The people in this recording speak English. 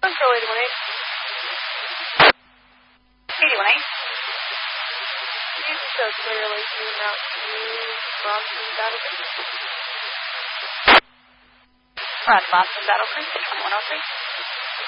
Control 818. 818. You so clearly do not use Bronson Battle Creek. Roger, Boston Battle Creek, 2103.